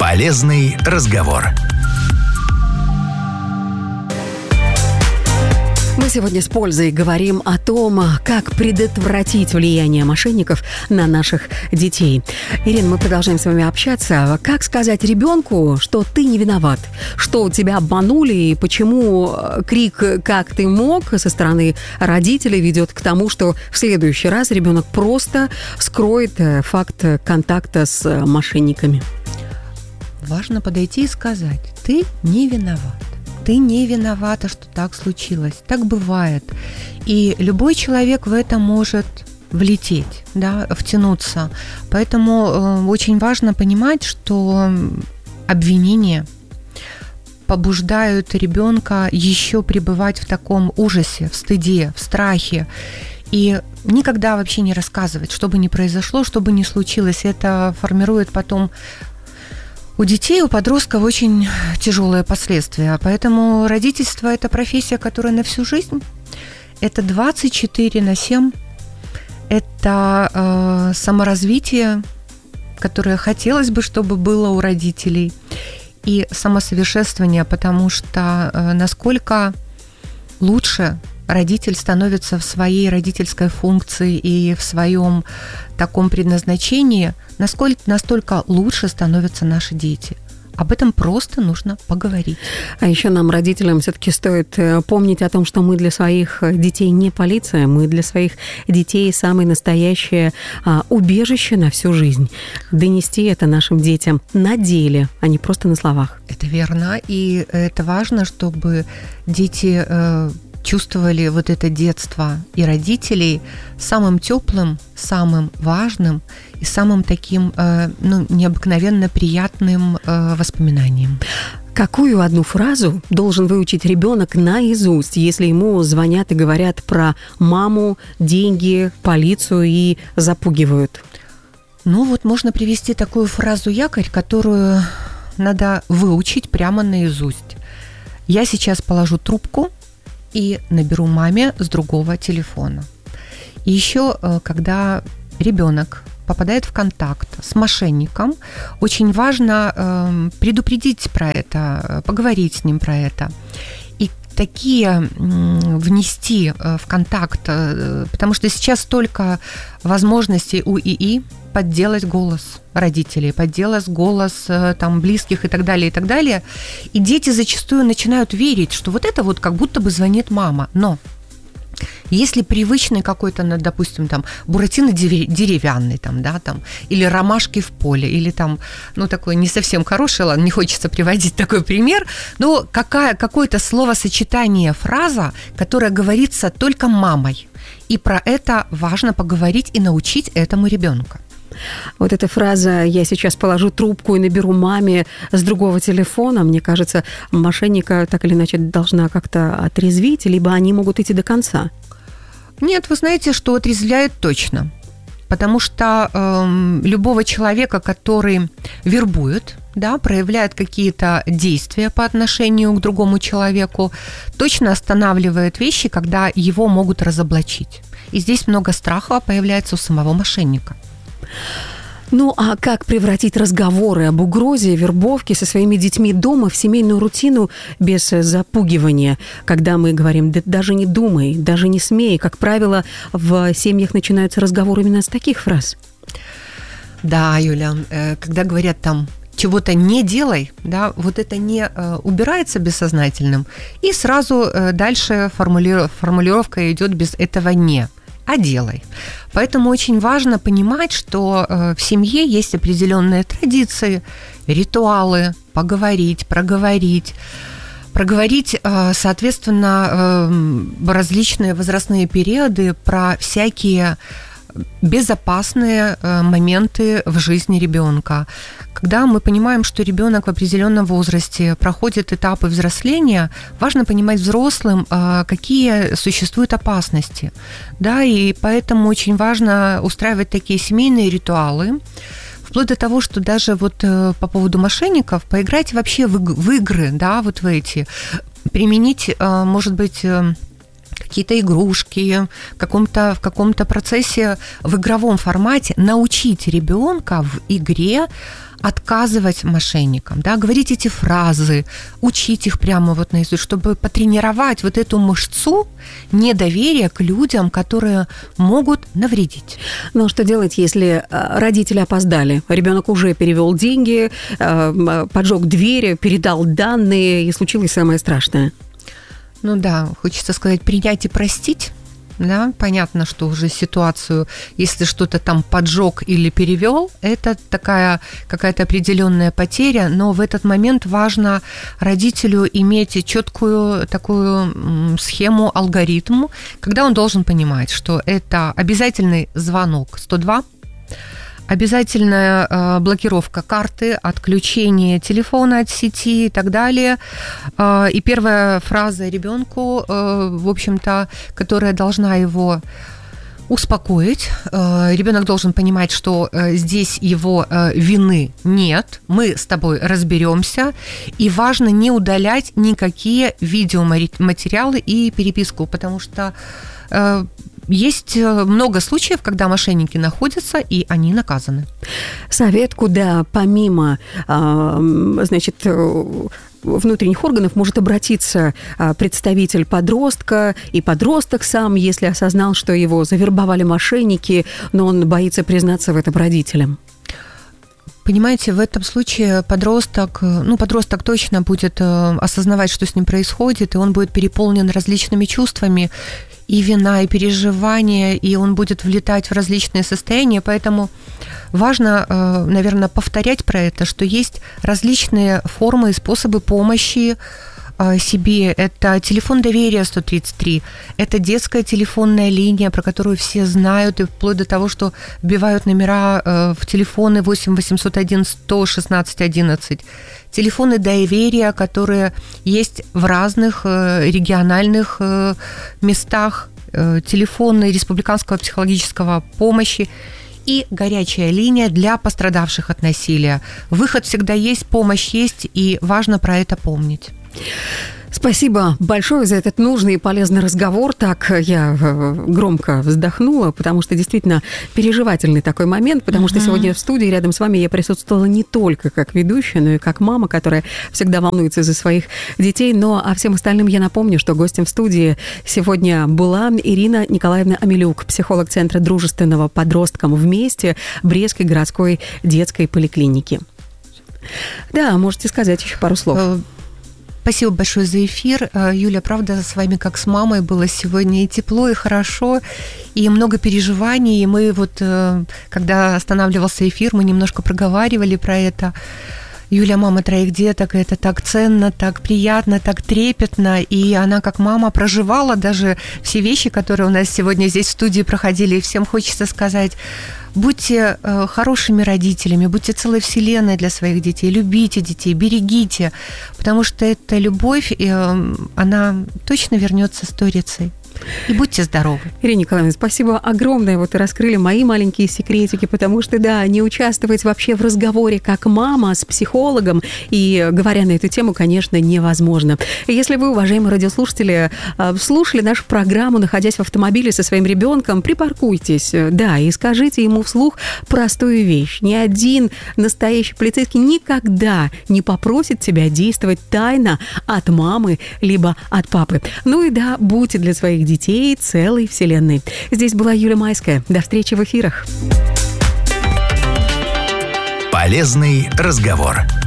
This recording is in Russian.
Полезный разговор. Мы сегодня с пользой говорим о том, как предотвратить влияние мошенников на наших детей. Ирина, мы продолжаем с вами общаться. Как сказать ребенку, что ты не виноват, что у тебя обманули, и почему крик «как ты мог» со стороны родителей ведет к тому, что в следующий раз ребенок просто скроет факт контакта с мошенниками? Важно подойти и сказать: ты не виноват. Ты не виновата, что так случилось. Так бывает. И любой человек в это может влететь, да, втянуться. Поэтому очень важно понимать, что обвинения побуждают ребенка еще пребывать в таком ужасе, в стыде, в страхе. И никогда вообще не рассказывать, что бы ни произошло, что бы ни случилось. Это формирует потом у детей, у подростков очень тяжелые последствия. Поэтому родительство – это профессия, которая на всю жизнь. Это 24/7. Это саморазвитие, которое хотелось бы, чтобы было у родителей. И самосовершенствование, потому что насколько лучше родитель становится в своей родительской функции и в своем таком предназначении, настолько лучше становятся наши дети. Об этом просто нужно поговорить. А еще нам, родителям, все-таки стоит помнить о том, что мы для своих детей не полиция, мы для своих детей самое настоящее убежище на всю жизнь. Донести это нашим детям на деле, а не просто на словах. Это верно, и это важно, чтобы дети чувствовали вот это детство и родителей самым теплым, самым важным и самым таким необыкновенно приятным воспоминанием. Какую одну фразу должен выучить ребенок наизусть, если ему звонят и говорят про маму, деньги, полицию и запугивают? Можно привести такую фразу «якорь», которую надо выучить прямо наизусть. Я сейчас положу трубку и наберу маме с другого телефона. И еще, когда ребенок попадает в контакт с мошенником, очень важно предупредить про это, поговорить с ним про это. И такие внести в контакт, потому что сейчас столько возможностей у ИИ подделать голос родителей, подделать голос там, близких и так далее, и так далее. И дети зачастую начинают верить, что вот это вот как будто бы звонит мама. Но если привычный какой-то, допустим, там, Буратино деревянный, там, да, там, или ромашки в поле, или там, такой не совсем хороший, ладно, не хочется приводить такой пример, но какое-то словосочетание, фраза, которая говорится только мамой. И про это важно поговорить и научить этому ребенка. Вот эта фраза «я сейчас положу трубку и наберу маме с другого телефона», мне кажется, мошенника так или иначе должна как-то отрезвить, либо они могут идти до конца. Нет, вы знаете, что отрезвляет точно. Потому что любого человека, который вербует, да, проявляет какие-то действия по отношению к другому человеку, точно останавливает вещи, когда его могут разоблачить. И здесь много страха появляется у самого мошенника. А как превратить разговоры об угрозе, вербовке со своими детьми дома в семейную рутину без запугивания? Когда мы говорим «да даже не думай, даже не смей», как правило, в семьях начинаются разговоры именно с таких фраз. Да, Юля, когда говорят там «чего-то не делай», да, вот это не убирается бессознательным, и сразу дальше формулировка идет без этого «не». А делай. Поэтому очень важно понимать, что в семье есть определенные традиции, ритуалы, поговорить, проговорить, соответственно, различные возрастные периоды про всякие безопасные моменты в жизни ребенка. Когда мы понимаем, что ребенок в определенном возрасте проходит этапы взросления, важно понимать взрослым, какие существуют опасности. Да, и поэтому очень важно устраивать такие семейные ритуалы, вплоть до того, что даже вот по поводу мошенников, поиграть вообще в игры, да, вот в эти, применить, может быть, какие-то игрушки, в каком-то процессе в игровом формате научить ребенка в игре отказывать мошенникам, да, говорить эти фразы, учить их прямо вот наизусть, чтобы потренировать вот эту мышцу недоверия к людям, которые могут навредить. Но что делать, если родители опоздали? Ребенок уже перевел деньги, поджег двери, передал данные, и случилось самое страшное. Ну да, хочется сказать, принять и простить. Да, понятно, что уже ситуацию, если что-то там поджег или перевел, это такая какая-то определенная потеря, но в этот момент важно родителю иметь четкую такую схему, алгоритм, когда он должен понимать, что это обязательный звонок 102, обязательная блокировка карты, отключение телефона от сети и так далее. И первая фраза ребенку, в общем-то, которая должна его успокоить. Ребенок должен понимать, что здесь его вины нет, мы с тобой разберемся, и важно не удалять никакие видеоматериалы и переписку, потому что есть много случаев, когда мошенники находятся, и они наказаны. Совет, куда помимо, значит, внутренних органов может обратиться представитель подростка и подросток сам, если осознал, что его завербовали мошенники, но он боится признаться в этом родителям? Понимаете, в этом случае подросток точно будет осознавать, что с ним происходит, и он будет переполнен различными чувствами, и вина, и переживания, и он будет влетать в различные состояния, поэтому важно, наверное, повторять про это, что есть различные формы и способы помощи себе. Это телефон доверия 133, это детская телефонная линия, про которую все знают, и вплоть до того, что вбивают номера в телефоны 8 801 116 11. Телефоны доверия, которые есть в разных региональных местах, телефоны республиканского психологического помощи и горячая линия для пострадавших от насилия. Выход всегда есть, помощь есть, и важно про это помнить. Спасибо большое за этот нужный и полезный разговор. Так я громко вздохнула, потому что действительно переживательный такой момент, потому что сегодня в студии рядом с вами я присутствовала не только как ведущая, но и как мама, которая всегда волнуется за своих детей. Но а всем остальным я напомню, что гостем в студии сегодня была Ирина Николаевна Амелюк, психолог Центра дружественного подросткам «Вместе» Брестской городской детской поликлиники. Да, можете сказать еще пару слов. Спасибо большое за эфир. Юля, правда, с вами как с мамой было сегодня и тепло, и хорошо, и много переживаний. И мы вот, когда останавливался эфир, мы немножко проговаривали про это. Юля, мама 3 деток, это так ценно, так приятно, так трепетно. И она, как мама, проживала даже все вещи, которые у нас сегодня здесь в студии проходили. И всем хочется сказать: будьте хорошими родителями, будьте целой вселенной для своих детей, любите детей, берегите, потому что эта любовь, она точно вернется сторицей. И будьте здоровы. Ирина Николаевна, спасибо огромное. Вот и раскрыли мои маленькие секретики, потому что, да, не участвовать вообще в разговоре как мама с психологом и говоря на эту тему, конечно, невозможно. Если вы, уважаемые радиослушатели, слушали нашу программу, находясь в автомобиле со своим ребенком, припаркуйтесь, да, и скажите ему вслух простую вещь. Ни один настоящий полицейский никогда не попросит тебя действовать тайно от мамы либо от папы. Ну и да, будьте для своих детей целой вселенной. Здесь была Юлия Майская. До встречи в эфирах. Полезный разговор.